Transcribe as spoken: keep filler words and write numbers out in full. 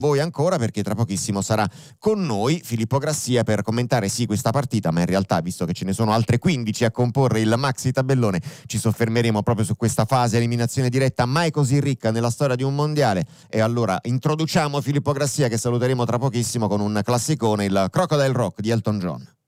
voi ancora, perché tra pochissimo sarà con noi Filippo Grassia per commentare sì questa partita, ma in realtà, visto che ce ne sono altre quindici a comporre il maxi tabellone, ci soffermeremo proprio su questa fase eliminazione diretta mai così ricca nella storia di un mondiale. E allora introduciamo Filippo Grassia, che saluteremo tra pochissimo con un classicone, il Crocodile Rock di Elton John.